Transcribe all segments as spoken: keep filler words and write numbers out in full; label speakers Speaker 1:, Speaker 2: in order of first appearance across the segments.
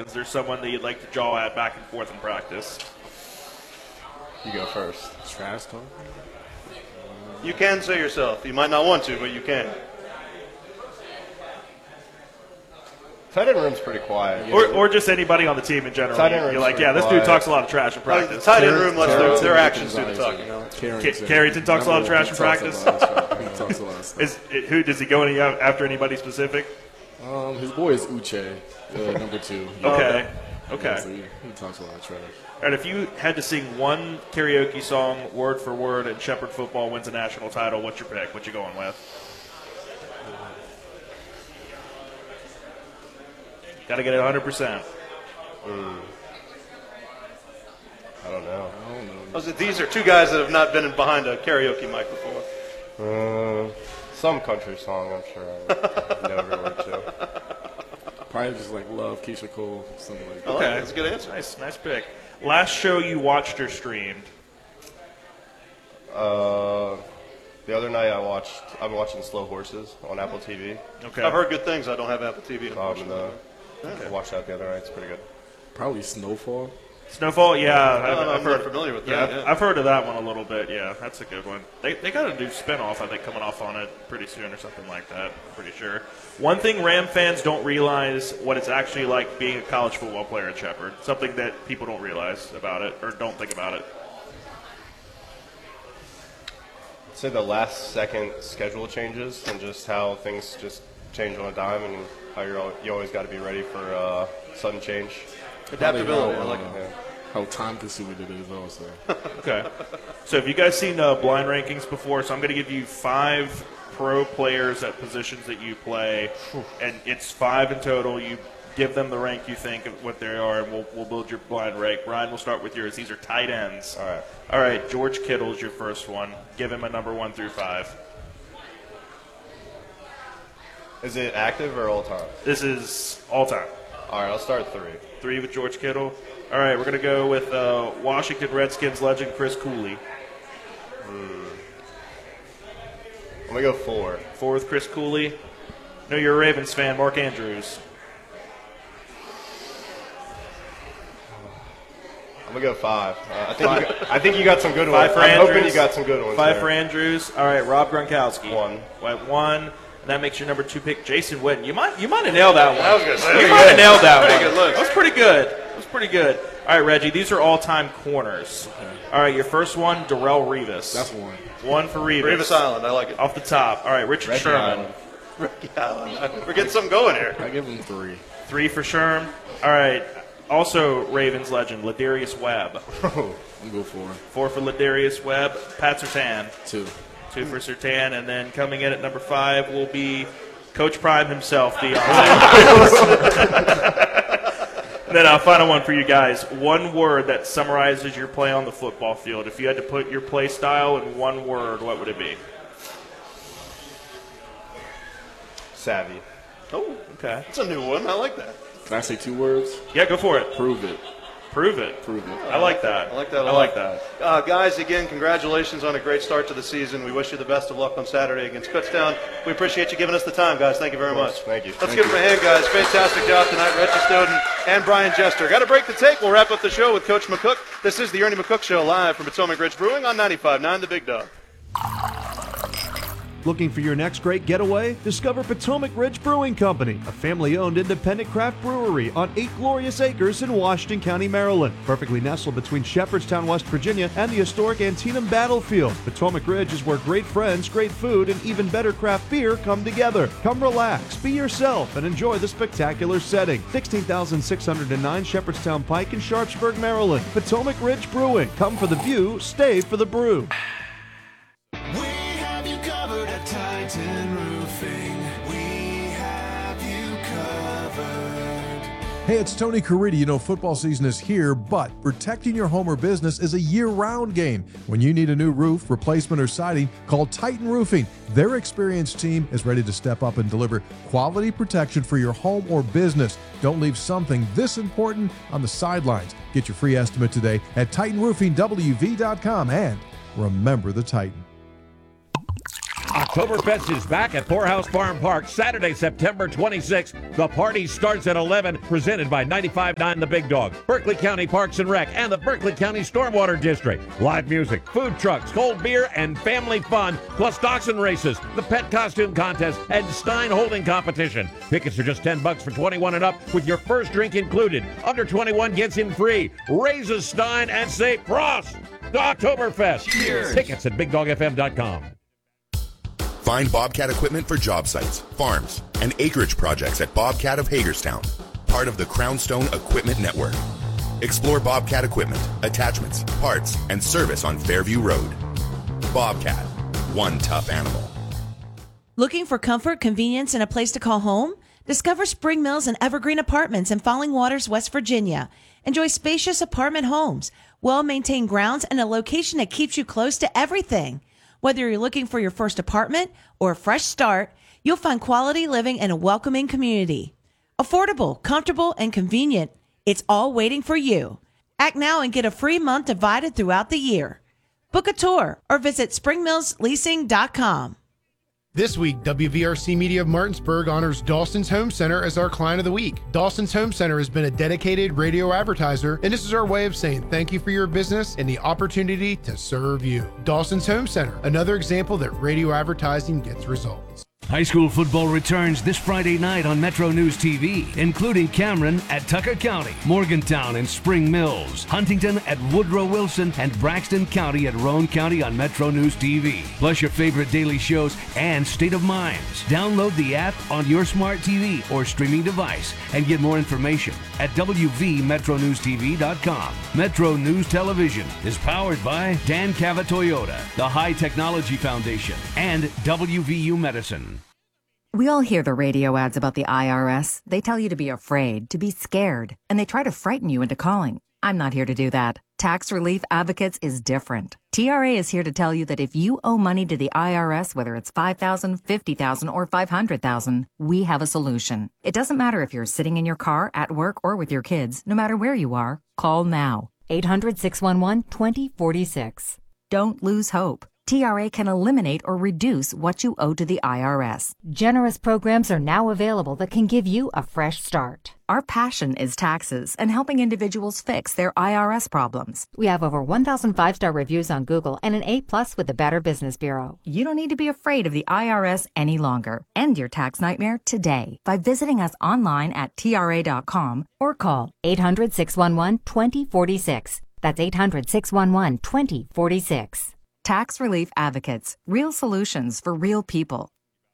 Speaker 1: Is there someone that you'd like to jaw at back and forth in practice?
Speaker 2: You go first.
Speaker 3: Trash talk?
Speaker 4: You can say yourself. You might not want to, but you can.
Speaker 2: Tight end room's pretty quiet.
Speaker 1: Or, or just anybody on the team in general.
Speaker 2: Tight end room's
Speaker 1: You're like,
Speaker 2: pretty
Speaker 1: yeah, this dude
Speaker 2: quiet.
Speaker 1: talks a lot of trash in
Speaker 4: I mean,
Speaker 1: practice.
Speaker 4: the tight end room lets their,
Speaker 3: Carrington
Speaker 4: their actions do the
Speaker 3: advisor.
Speaker 4: talking. You know?
Speaker 3: Carrington.
Speaker 1: Carrington talks a lot of trash in
Speaker 3: He talks
Speaker 1: practice?
Speaker 3: a lot of stuff. He talks a lot of stuff.
Speaker 1: Is it, who does he go any after anybody specific?
Speaker 3: Um, his boy is Uche, uh, number two. Yeah.
Speaker 1: Okay.
Speaker 3: Yeah,
Speaker 1: Okay.
Speaker 3: so he, he talks a lot of trash.
Speaker 1: All right, if you had to sing one karaoke song word for word and Shepherd football wins a national title, what's your pick? What you going with? Got to get it one hundred percent.
Speaker 2: Mm. I don't know.
Speaker 3: I don't know.
Speaker 4: I was- These are two guys that have not been behind a karaoke mic before.
Speaker 2: Uh, some country song, I'm sure I know every word to.
Speaker 3: Probably just like Love, Keisha Cole, something like that.
Speaker 4: I like
Speaker 1: Okay.
Speaker 4: it. That's a good answer.
Speaker 1: Nice, nice pick. Last show you watched or streamed?
Speaker 2: Uh, the other night I watched, I'm watching Slow Horses on Apple T V.
Speaker 1: Okay.
Speaker 4: I've heard good things. I don't have Apple T V.
Speaker 2: Um,
Speaker 4: unfortunately.
Speaker 2: uh, I watched that the other night. It's pretty good.
Speaker 3: Probably Snowfall.
Speaker 1: Snowfall, yeah. I've,
Speaker 4: I'm
Speaker 1: I've
Speaker 4: not
Speaker 1: heard,
Speaker 4: familiar with
Speaker 1: yeah,
Speaker 4: that,
Speaker 1: I've-
Speaker 4: yeah.
Speaker 1: I've heard of that one a little bit. Yeah, that's a good one. They they got a new spinoff, I think, coming off on it pretty soon or something like that. I'm pretty sure. One thing Ram fans don't realize what it's actually like being a college football player at Shepherd. Something that people don't realize about it or don't think about it.
Speaker 2: I'd say the last second schedule changes and just how things just change on a dime and how you're al- you always got to be ready for uh, sudden change.
Speaker 4: Adaptability. I
Speaker 3: How,
Speaker 4: like
Speaker 3: uh,
Speaker 4: it.
Speaker 2: Yeah.
Speaker 3: How time consuming it is also.
Speaker 1: Okay. So have you guys seen uh, blind rankings before? So I'm going to give you five pro players at positions that you play, and it's five in total. You give them the rank you think of what they are, and we'll, we'll build your blind rank. Ryan, we'll start with yours. These are tight ends.
Speaker 2: All right.
Speaker 1: All right, George Kittle's your first one. Give him a number one through five.
Speaker 2: Is it active or all time?
Speaker 1: This is all time.
Speaker 2: All right, I'll start three.
Speaker 1: Three with George Kittle. All right, we're going to go with uh, Washington Redskins legend Chris Cooley.
Speaker 2: I'm gonna go four.
Speaker 1: Four with Chris Cooley. No, you're a Ravens fan. Mark Andrews.
Speaker 2: I'm gonna go five. Uh, I think you got, I think you got some good
Speaker 1: Five
Speaker 2: ones.
Speaker 1: for
Speaker 2: I'm
Speaker 1: Andrews.
Speaker 2: hoping you got some good ones.
Speaker 1: Five
Speaker 2: there.
Speaker 1: for Andrews. All right, Rob Gronkowski.
Speaker 2: One.
Speaker 1: Went one. And that makes your number two pick, Jason Witten. You might you might have nailed that one.
Speaker 4: I was gonna say,
Speaker 1: you
Speaker 4: pretty
Speaker 1: might have
Speaker 4: good.
Speaker 1: nailed that
Speaker 4: Pretty
Speaker 1: one.
Speaker 4: good list.
Speaker 1: That was pretty good. That was pretty good. All right, Reggie, these are all-time corners. All right, your first one, Darrell Revis.
Speaker 3: That's one.
Speaker 1: One for Revis.
Speaker 4: Revis Island. I like it.
Speaker 1: Off the top. All right, Richard
Speaker 2: Reggie
Speaker 1: Sherman.
Speaker 2: Island.
Speaker 4: Ricky Island. We're getting something going here.
Speaker 3: I give him three.
Speaker 1: Three for Sherm. All right, also Ravens legend, Ladarius Webb.
Speaker 3: I'm go four.
Speaker 1: Four for Ladarius Webb. Pat Surtain.
Speaker 3: Two.
Speaker 1: Two for Surtain, and then coming in at number five will be Coach Prime himself, Deion. Then a final one for you guys. One word that summarizes your play on the football field. If you had to put your play style in one word, what would it be?
Speaker 2: Savvy.
Speaker 4: Oh,
Speaker 1: Okay.
Speaker 4: that's a new one. I like that.
Speaker 3: Can I say two words?
Speaker 1: Yeah, go for it.
Speaker 3: Prove it.
Speaker 1: Prove it.
Speaker 3: Prove it.
Speaker 1: I like that.
Speaker 4: I like that a
Speaker 1: I
Speaker 4: lot.
Speaker 1: like that.
Speaker 4: Uh, guys, again, congratulations on a great start to the season. We wish you the best of luck on Saturday against Kutztown. We appreciate you giving us the time, guys. Thank you very much.
Speaker 2: Thank you.
Speaker 4: Let's
Speaker 2: Thank
Speaker 4: give them a hand, guys. Fantastic job tonight, Reggie Snowden and Brian Jester. Got to break the take. We'll wrap up the show with Coach McCook. This is the Ernie McCook Show live from Potomac Ridge Brewing on ninety-five point nine The Big Dog.
Speaker 5: Looking for your next great getaway? Discover Potomac Ridge Brewing Company, a family-owned independent craft brewery on eight glorious acres in Washington County, Maryland. Perfectly nestled between Shepherdstown, West Virginia, and the historic Antietam Battlefield, Potomac Ridge is where great friends, great food, and even better craft beer come together. Come relax, be yourself, and enjoy the spectacular setting. sixteen thousand six hundred nine Shepherdstown Pike in Sharpsburg, Maryland. Potomac Ridge Brewing. Come for the view, stay for the brew.
Speaker 6: Titan Roofing, we have you covered.
Speaker 7: Hey, it's Tony Caridi. You know, football season is here, but protecting your home or business is a year-round game. When you need a new roof, replacement, or siding, call Titan Roofing. Their experienced team is ready to step up and deliver quality protection for your home or business. Don't leave something this important on the sidelines. Get your free estimate today at Titan Roofing W V dot com, and remember the Titan.
Speaker 8: Oktoberfest is back at Poorhouse Farm Park Saturday, September twenty-sixth. The party starts at eleven, presented by ninety-five point nine The Big Dog, Berkeley County Parks and Rec, and the Berkeley County Stormwater District. Live music, food trucks, cold beer, and family fun, plus dachshund races, the pet costume contest, and Stein holding competition. Tickets are just ten bucks for twenty-one and up, with your first drink included. Under twenty-one gets in free. Raise a Stein and say Prost to Oktoberfest. Cheers. Tickets at big dog f m dot com.
Speaker 9: Find Bobcat equipment for job sites, farms, and acreage projects at Bobcat of Hagerstown, part of the Crownstone Equipment Network. Explore Bobcat equipment, attachments, parts, and service on Fairview Road. Bobcat, one tough animal.
Speaker 10: Looking for comfort, convenience, and a place to call home? Discover Spring Mills and Evergreen Apartments in Falling Waters, West Virginia. Enjoy spacious apartment homes, well-maintained grounds, and a location that keeps you close to everything. Whether you're looking for your first apartment or a fresh start, you'll find quality living in a welcoming community. Affordable, comfortable, and convenient. It's all waiting for you. Act now and get a free month divided throughout the year. Book a tour or visit spring mills leasing dot com.
Speaker 11: This week, W V R C Media of Martinsburg honors Dawson's Home Center as our client of the week. Dawson's Home Center has been a dedicated radio advertiser, and this is our way of saying thank you for your business and the opportunity to serve you. Dawson's Home Center, another example that radio advertising gets results.
Speaker 12: High school football returns this Friday night on Metro News T V, including Cameron at Tucker County, Morgantown and Spring Mills, Huntington at Woodrow Wilson, and Braxton County at Roane County on Metro News T V. Plus your favorite daily shows and State of Minds. Download the app on your smart T V or streaming device and get more information at w v metro news t v dot com. Metro News Television is powered by Dan Cava Toyota, the High Technology Foundation, and W V U Medicine.
Speaker 13: We all hear the radio ads about the I R S. They tell you to be afraid, to be scared, and they try to frighten you into calling. I'm not here to do that. Tax Relief Advocates is different. T R A is here to tell you that if you owe money to the I R S, whether it's five thousand dollars, fifty thousand dollars, or five hundred thousand dollars, we have a solution. It doesn't matter if you're sitting in your car, at work, or with your kids. No matter where you are, call now.
Speaker 14: eight hundred, six one one, two zero four six.
Speaker 13: Don't lose hope. T R A can eliminate or reduce what you owe to the I R S.
Speaker 14: Generous programs are now available that can give you a fresh start.
Speaker 13: Our passion is taxes and helping individuals fix their I R S problems.
Speaker 14: We have over one thousand five-star reviews on Google and an A plus with the Better Business Bureau.
Speaker 13: You don't need to be afraid of the I R S any longer. End your tax nightmare today by visiting us online at T R A dot com
Speaker 14: or call eight hundred, six one one, two zero four six. That's eight hundred, six one one, two zero four six.
Speaker 13: Tax Relief Advocates. Real solutions for real people.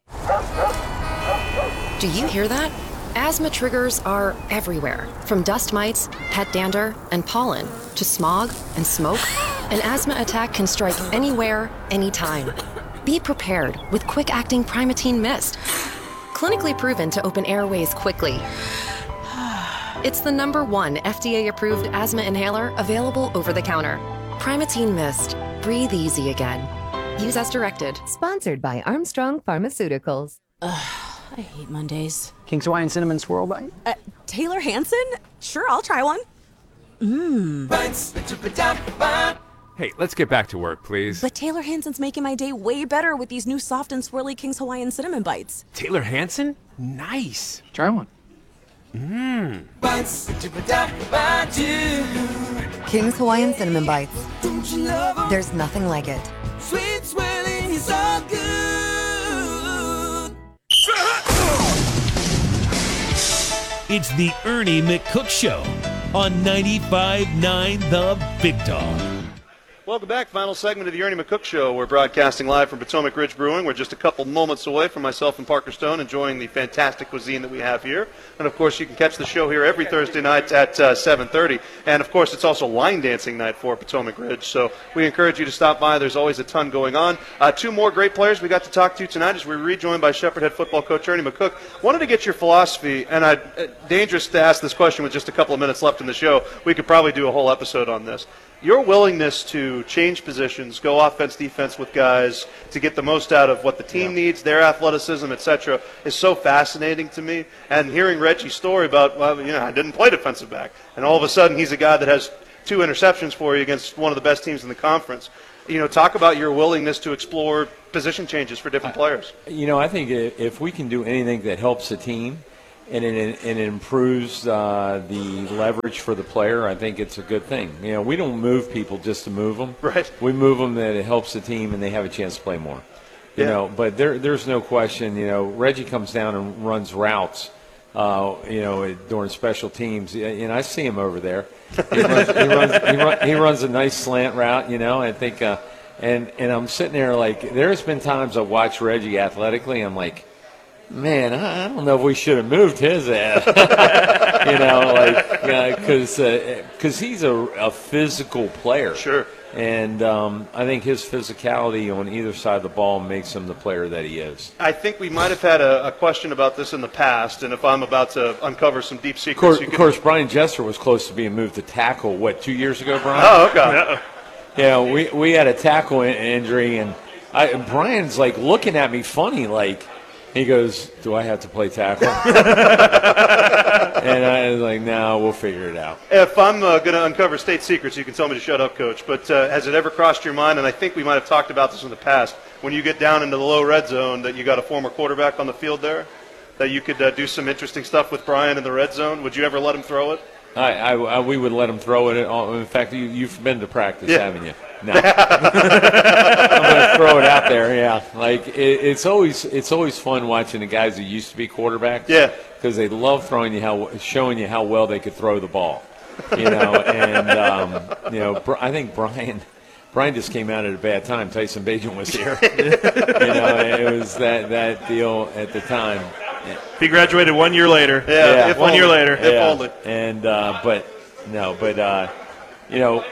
Speaker 15: Do you hear that? Asthma triggers are everywhere. From dust mites, pet dander, and pollen, to smog and smoke. An asthma attack can strike anywhere, anytime. Be prepared with quick-acting Primatene Mist. Clinically proven to open airways quickly. It's the number one F D A-approved asthma inhaler available over the counter. Primatene Mist. Breathe easy again. Use as directed.
Speaker 16: Sponsored by Armstrong Pharmaceuticals.
Speaker 17: Ugh, I hate Mondays.
Speaker 18: King's Hawaiian Cinnamon Swirl Bite?
Speaker 17: Uh, Taylor Hanson? Sure, I'll try one. Mmm.
Speaker 19: Hey, let's get back to work, please.
Speaker 17: But Taylor Hanson's making my day way better with these new soft and swirly King's Hawaiian Cinnamon Bites.
Speaker 19: Taylor Hanson? Nice.
Speaker 18: Try one.
Speaker 19: Mmm.
Speaker 20: King's Hawaiian Cinnamon Bites. There's nothing like it.
Speaker 6: Sweet swirling is all good.
Speaker 21: It's the Ernie McCook Show on ninety-five point nine The Big Dog.
Speaker 4: Welcome back. Final segment of the Ernie McCook Show. We're broadcasting live from Potomac Ridge Brewing. We're just a couple moments away from myself and Parker Stone enjoying the fantastic cuisine that we have here. And, of course, you can catch the show here every Thursday night at uh, seven thirty. And, of course, it's also line dancing night for Potomac Ridge. So we encourage you to stop by. There's always a ton going on. Uh, two more great players we got to talk to tonight as we're rejoined by Shepherd head football coach Ernie McCook. Wanted to get your philosophy, and I, uh, dangerous to ask this question with just a couple of minutes left in the show. We could probably do a whole episode on this. Your willingness to change positions, go offense, defense with guys to get the most out of what the team yeah. needs, their athleticism, et cetera, is so fascinating to me. And hearing Reggie's story about, well, you know, I didn't play defensive back, and all of a sudden he's a guy that has two interceptions for you against one of the best teams in the conference. You know, talk about your willingness to explore position changes for different players.
Speaker 18: You know, I think if we can do anything that helps the team and it, and it improves uh, the leverage for the player, I think it's a good thing. You know, we don't move people just to move them.
Speaker 4: Right.
Speaker 18: We move them that it helps the team and they have a chance to play more. You
Speaker 4: Yeah.
Speaker 18: know, but there, there's no question, you know, Reggie comes down and runs routes, uh, you know, during special teams. And I see him over there. He runs, he runs, he run, he runs a nice slant route, you know, I think uh, – And and I'm sitting there like, there's been times I've watched Reggie athletically. I'm like, man, I, I don't know if we should have moved his ass. you know, like, because uh, because he's a, a physical player.
Speaker 4: Sure.
Speaker 18: And um, I think his physicality on either side of the ball makes him the player that he is.
Speaker 4: I think we might have had a, a question about this in the past, and if I'm about to uncover some deep
Speaker 18: Of
Speaker 4: secrets,
Speaker 18: course,
Speaker 4: you
Speaker 18: of
Speaker 4: can.
Speaker 18: course Brian Jester was close to being moved to tackle, what, two years ago, Brian?
Speaker 4: Oh, okay.
Speaker 18: Yeah, we, we had a tackle in- injury, and I, Brian's like looking at me funny, like he goes, "Do I have to play tackle?" And I was like, "No, we'll figure it out."
Speaker 4: If I'm uh, going to uncover state secrets, you can tell me to shut up, Coach. But uh, has it ever crossed your mind, and I think we might have talked about this in the past, when you get down into the low red zone, that you got a former quarterback on the field there, that you could uh, do some interesting stuff with Brian in the red zone? Would you ever let him throw it?
Speaker 18: I, I, I we would let him throw it. All, in fact, you, you've been to practice,
Speaker 4: Yeah.
Speaker 18: haven't you? No, I'm going to throw it out there. Yeah, like it, it's always it's always fun watching the guys who used to be quarterbacks.
Speaker 4: Yeah,
Speaker 18: because they love throwing you how showing you how well they could throw the ball. You know, and um, you know, Br- I think Brian. Brian just came out at a bad time. Tyson Bagent was here. you know, it was that, that deal at the time.
Speaker 1: He graduated one year later.
Speaker 18: Yeah,
Speaker 1: if one year later. If
Speaker 18: yeah.
Speaker 1: only.
Speaker 18: And uh, but no, but uh, you know,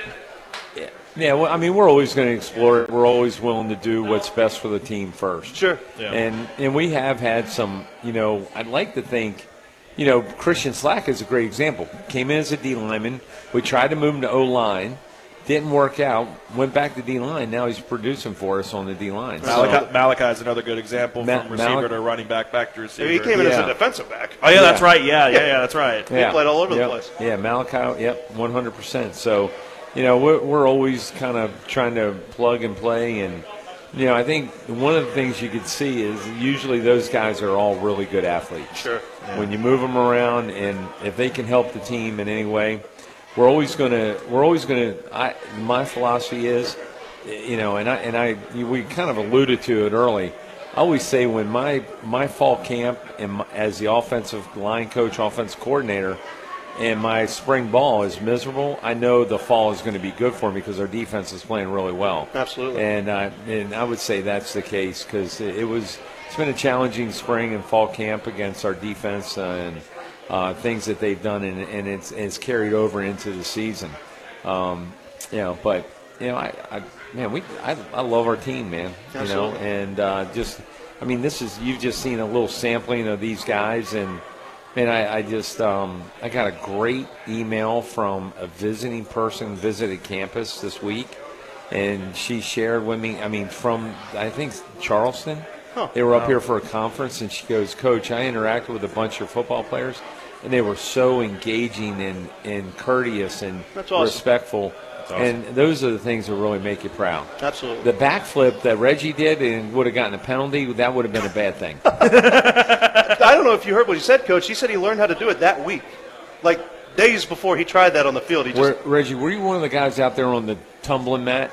Speaker 18: yeah, yeah. Well, I mean, we're always going to explore it. We're always willing to do what's best for the team first.
Speaker 4: Sure.
Speaker 1: Yeah.
Speaker 18: And and we have had some. You know, I'd like to think. You know, Christian Slack is a great example. Came in as a D lineman. We tried to move him to O line. Didn't work out. Went back to D line. Now he's producing for us on the D line.
Speaker 1: Malachi, Malachi is another good example
Speaker 18: Ma-
Speaker 1: from receiver
Speaker 18: Malachi-
Speaker 1: to running back, back to receiver.
Speaker 4: He came in as
Speaker 18: Yeah.
Speaker 4: a defensive back.
Speaker 1: Oh, yeah,
Speaker 18: Yeah.
Speaker 1: that's right. Yeah, yeah, yeah, that's right.
Speaker 4: He played all over the
Speaker 18: Yep.
Speaker 4: place.
Speaker 18: Yeah, Malachi, yep, one hundred percent. So, you know, we're, we're always kind of trying to plug and play. And, you know, I think one of the things you could see is usually those guys are all really good athletes.
Speaker 4: Sure.
Speaker 18: When you move them around and if they can help the team in any way, we're always going to, we're always going to, I, my philosophy is, you know, and I, and I, we kind of alluded to it early. I always say when my, my fall camp and my, as the offensive line coach, offensive coordinator, and my spring ball is miserable, I know the fall is going to be good for me because our defense is playing really well.
Speaker 4: Absolutely.
Speaker 18: And uh, and I would say that's the case because it, it was it's been a challenging spring and fall camp against our defense uh, and uh, things that they've done, and, and it's it's carried over into the season. Um, you know, but you know, I, I man, we I, I love our team, man. You know,
Speaker 4: Absolutely.
Speaker 18: and uh, just I mean, this is you've just seen a little sampling of these guys and. And I, I just um, I got a great email from a visiting person visited campus this week, and she shared with me. I mean, from I think Charleston,
Speaker 4: Huh.
Speaker 18: they were up
Speaker 4: Wow.
Speaker 18: here for a conference, and she goes, "Coach, I interacted with a bunch of football players, and they were so engaging and, and courteous and
Speaker 4: That's awesome.
Speaker 18: respectful."
Speaker 1: awesome.
Speaker 18: And those are the things that really make you proud.
Speaker 4: Absolutely.
Speaker 18: The backflip that Reggie did and would have gotten a penalty, that would have been a bad thing.
Speaker 4: I don't know if you heard what he said, Coach. He said he learned how to do it that week. Like days before he tried that on the field. He just
Speaker 18: Were, Reggie, were you one of the guys out there on the tumbling mat?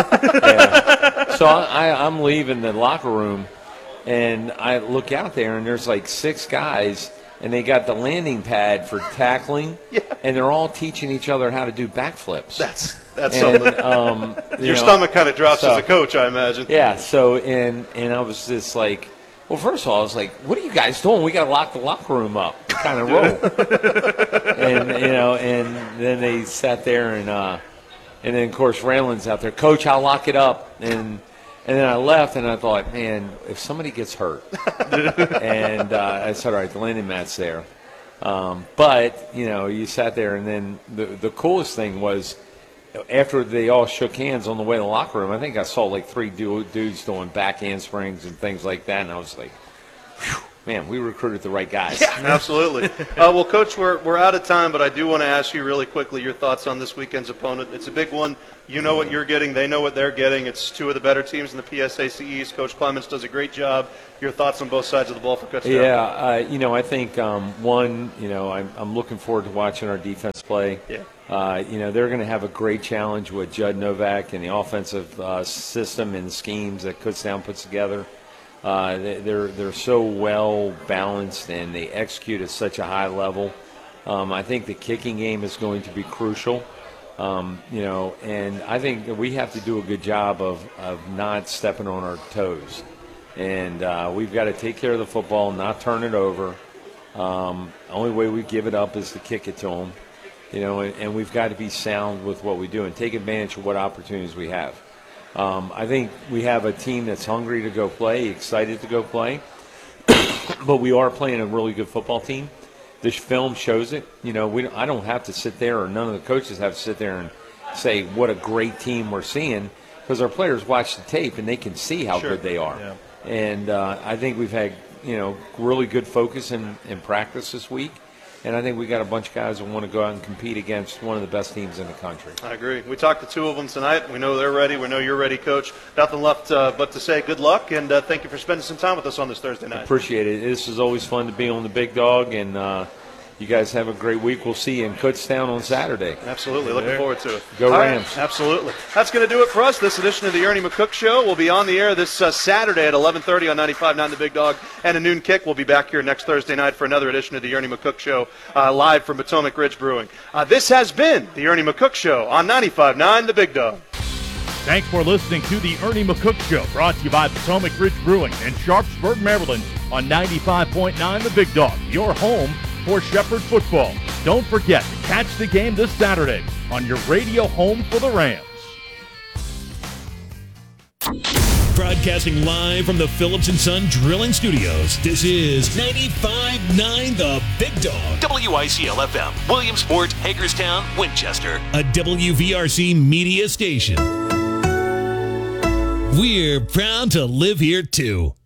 Speaker 18: Yeah. So I, I, I'm leaving the locker room, and I look out there, and there's like six guys, and they got the landing pad for tackling,
Speaker 4: Yeah.
Speaker 18: and they're all teaching each other how to do backflips.
Speaker 4: That's that's
Speaker 18: And,
Speaker 4: something.
Speaker 18: um, you
Speaker 4: Your
Speaker 18: know,
Speaker 4: stomach kind of drops
Speaker 18: so-
Speaker 4: as a coach, I imagine.
Speaker 18: Yeah, so, and, and I was just like, well, first of all, I was like, what are you guys doing? We got to lock the locker room up, kind of roll. and, you know, and then they sat there, and uh, and then, of course, Raylan's out there, Coach, I'll lock it up. And and then I left, and I thought, man, if somebody gets hurt. and uh, I said, all right, the landing mat's there. Um, but, you know, you sat there, and then the, the coolest thing was, after they all shook hands on the way to the locker room, I think I saw like three du- dudes doing back handsprings and things like that, and I was like, whew. man, we recruited the right guys.
Speaker 4: Yeah, absolutely. uh, well, Coach, we're, we're out of time, but I do want to ask you really quickly your thoughts on this weekend's opponent. It's a big one. You know what you're getting. They know what they're getting. It's two of the better teams in the P S A C East. Coach Clements does a great job. Your thoughts on both sides of the ball for Kutztown?
Speaker 18: Yeah, uh, you know, I think, um, one, you know, I'm, I'm looking forward to watching our defense play.
Speaker 4: Yeah.
Speaker 18: Uh, you know, they're going to have a great challenge with Judd Novak and the offensive uh, system and schemes that Kutztown puts together. Uh, they, they're they're so well balanced and they execute at such a high level. Um, I think the kicking game is going to be crucial. Um, you know, and I think that we have to do a good job of, of not stepping on our toes. And uh, we've got to take care of the football, not turn it over. Um, the only way we give it up is to kick it to them. You know, and, and we've got to be sound with what we do and take advantage of what opportunities we have. Um, I think we have a team that's hungry to go play, excited to go play, but we are playing a really good football team. This film shows it. You know, we I don't have to sit there, or none of the coaches have to sit there and say what a great team we're seeing, because our players watch the tape and they can see how
Speaker 4: Sure.
Speaker 18: good they are.
Speaker 4: Yeah.
Speaker 18: And uh, I think we've had, you know, really good focus in, in practice this week. And I think we got a bunch of guys that want to go out and compete against one of the best teams in the country.
Speaker 4: I agree. We talked to two of them tonight. We know they're ready. We know you're ready, Coach. Nothing left uh, but to say good luck, and uh, thank you for spending some time with us on this Thursday night.
Speaker 18: Appreciate it. This is always fun to be on the Big Dog, and uh, you guys have a great week. We'll see you in Kutztown on Saturday.
Speaker 4: Absolutely. Looking forward to it.
Speaker 18: Go
Speaker 4: All right.
Speaker 18: Rams.
Speaker 4: Absolutely. That's going to do it for us. This edition of the Ernie McCook Show will be on the air this uh, Saturday at eleven thirty on ninety-five point nine The Big Dog and a noon kick. We'll be back here next Thursday night for another edition of the Ernie McCook Show uh, live from Potomac Ridge Brewing. Uh, this has been the Ernie McCook Show on ninety-five point nine The Big Dog.
Speaker 3: Thanks for listening to the Ernie McCook Show, brought to you by Potomac Ridge Brewing in Sharpsburg, Maryland on ninety-five point nine The Big Dog, your home for Shepherd football. Don't forget to catch the game this Saturday on your radio home for the Rams.
Speaker 21: Broadcasting live from the Phillips and Son Drilling Studios, this is ninety-five point nine The Big Dog.
Speaker 22: W I C L F M, Williamsport, Hagerstown, Winchester.
Speaker 21: A W V R C media station. We're proud to live here too.